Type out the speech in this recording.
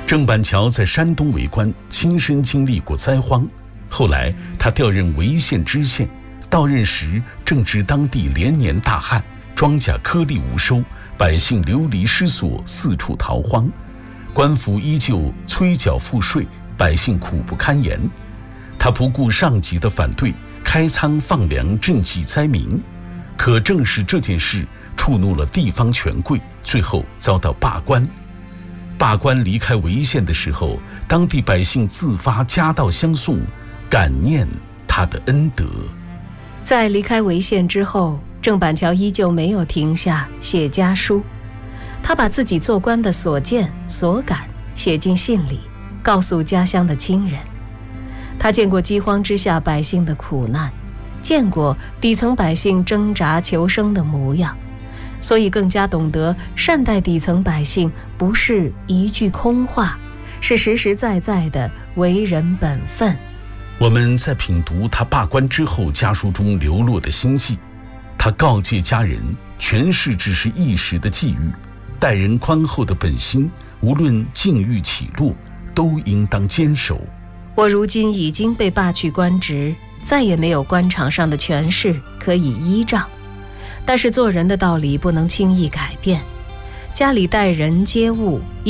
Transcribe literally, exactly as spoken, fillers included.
郑板桥在山东为官，亲身经历过灾荒，后来他调任潍县知县，到任时正值当地连年大旱，庄稼颗粒无收，百姓流离失所，四处逃荒，官府依旧催缴赋税，百姓苦不堪言。他不顾上级的反对，开仓放粮赈济灾民。可正是这件事触怒了地方权贵，最后遭到罢官。罢官离开潍县的时候，当地百姓自发夹道相送，感念他的恩德。 在离开潍县之后，郑板桥依旧没有停下写家书。他把自己做官的所见所感写进信里，告诉家乡的亲人。他见过饥荒之下百姓的苦难，见过底层百姓挣扎求生的模样，所以更加懂得善待底层百姓不是一句空话，是实实在在的为人本分。 我们在品读他罢官之后家书中流落的心迹，他告诫家人，权势只是一时的际遇，待人宽厚的本心，无论境遇起落，都应当坚守。 我如今已经被罢去官职，再也没有官场上的权势可以依仗，但是做人的道理不能轻易改变，家里待人接物